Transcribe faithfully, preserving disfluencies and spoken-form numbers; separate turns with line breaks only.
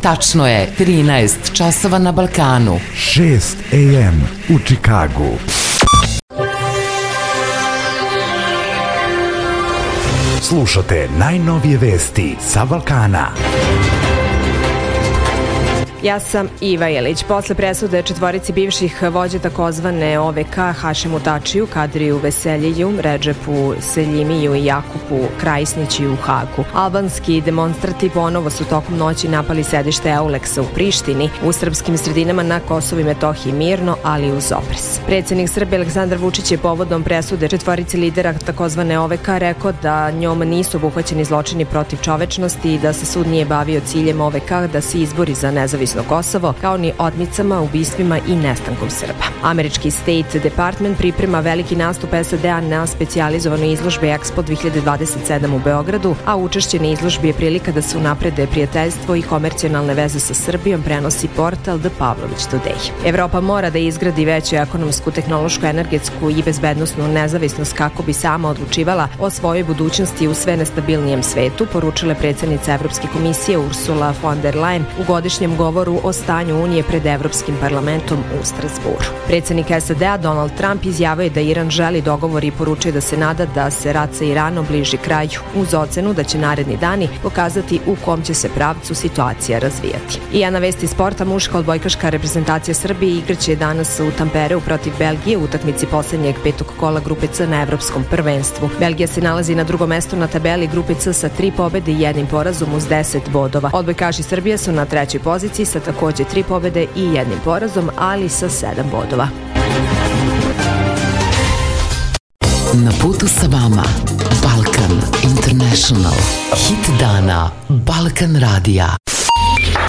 Tačno je trinaest časova na Balkanu.
šest a m u Čikagu. Slušate najnovije vesti sa Balkana.
Ja sam Iva Jelić. Posle presude četvorici bivših vođa takozvane O V K, Hašemu Tačiju, Kadriju Veseljiju, Redžepu Seljimiju i Jakupu Krajsniću u Hagu. Albanski demonstranti ponovo su tokom noći napali sedište Euleksa u Prištini, u srpskim sredinama na Kosovu i Metohiji mirno, ali uz oprez. Predsednik Srbije Aleksandar Vučić je povodom presude četvorici lidera takozvane O V K rekao da njom nisu obuhvaćeni zločini protiv čovečnosti i da se sud nije bavio ciljem O V K da se izbori za nezavisno Kosovo, kao ni odmicama, ubistvima i nestankom Srba. Američki State Department priprema veliki nastup S A D-a na specijalizovanoj izložbi Expo dve hiljade dvadeset sedam u Beogradu, a učešće na izložbi je prilika da se unaprede prijateljstvo i komercionalne veze sa Srbijom, prenosi portal The Pavlović Today. Evropa mora da izgradi veću ekonomsku, tehnološku, energetsku i bezbednosnu nezavisnost kako bi sama odlučivala o svojoj budućnosti u sve nestabilnijem svetu, poručila predsjednica Evropske komisije Ursula von der Leyen u godišnjem govoru o stanju Unije pred Evropskim parlamentom u Strasburu. Predsjednik S A D-a Donald Trump izjavio je da Iran želi dogovor i poručuje da se nada da se rat sa Iranom bliži kraju, uz ocenu da će naredni dani pokazati u kom će se pravcu situacija razvijati. I jedna vest iz sporta, muška odbojkaška reprezentacija Srbije igraće danas u Tampereu protiv Belgije u utakmici poslednjeg petog kola grupe C na Evropskom prvenstvu. Belgija se nalazi na drugom mestu na tabeli grupe C sa tri pobede i jednim porazom uz deset bodova. Odbojkaši Srbije su na trećoj poziciji sa takođe tri pobede i jednim porazom, ali sa sedam bodova.
Na putu sa vama Balkan International. Hit dana Balkan radija.